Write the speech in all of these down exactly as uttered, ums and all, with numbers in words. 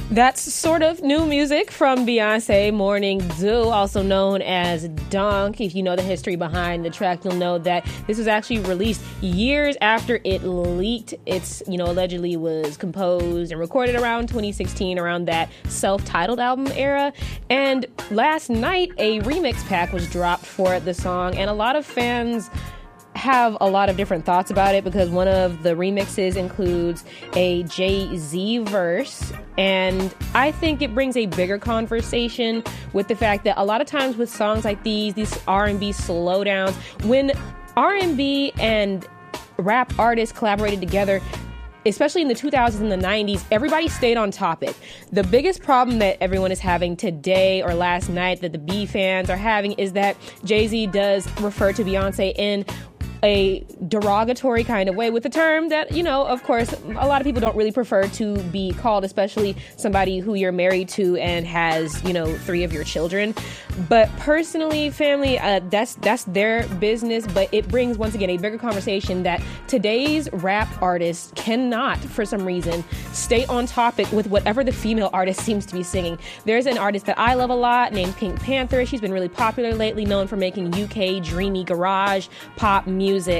That's sort of new music from Beyonce, Morning Dew, also known as Donk. If you know the history behind the track, you'll know that this was actually released years after it leaked. It's, you know, allegedly was composed and recorded around twenty sixteen, around that self-titled album era. And last night, a remix pack was dropped for the song, and a lot of fans have a lot of different thoughts about it, because one of the remixes includes a Jay-Z verse, and I think it brings a bigger conversation with the fact that a lot of times with songs like these, these R and B slowdowns, when R and B and rap artists collaborated together, especially in the two thousands and the nineties, everybody stayed on topic. The biggest problem that everyone is having today or last night that the B fans are having is that Jay-Z does refer to Beyonce in a derogatory kind of way with a term that, you know, of course, a lot of people don't really prefer to be called, especially somebody who you're married to and has, you know, three of your children. But personally, family, uh, that's that's their business. But it brings, once again, a bigger conversation that today's rap artists cannot, for some reason, stay on topic with whatever the female artist seems to be singing. There's an artist that I love a lot named Pink Panther. She's been really popular lately, known for making U K dreamy garage pop music. music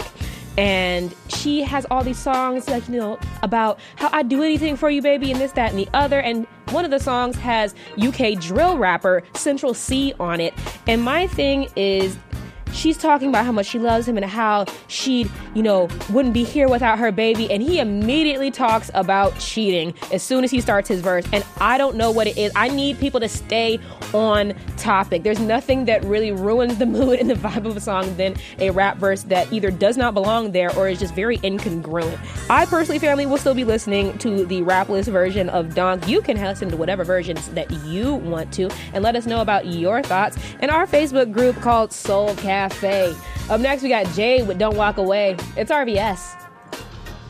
and she has all these songs, like, you know, about how I do anything for you, baby, and this, that, and the other. And one of the songs has U K drill rapper Central C on it. And my thing is, she's talking about how much she loves him and how she, you know, wouldn't be here without her baby. And he immediately talks about cheating as soon as he starts his verse. And I don't know what it is. I need people to stay on topic. There's nothing that really ruins the mood and the vibe of a song than a rap verse that either does not belong there or is just very incongruent. I personally, family, will still be listening to the rapless version of Donk. You can listen to whatever versions that you want to, and let us know about your thoughts in our Facebook group called Soul Cafe. Up next, we got Jay with Don't Walk Away. It's R V S.